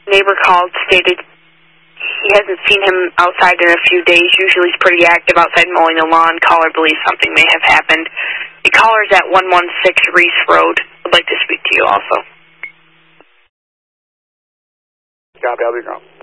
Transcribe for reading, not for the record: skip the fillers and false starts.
Neighbor called, stated he hasn't seen him outside in a few days. Usually he's pretty active outside mowing the lawn. Caller believes something may have happened. The caller's at 116 Reese Road. I'd like to speak to you also. Copy, I'll be gone.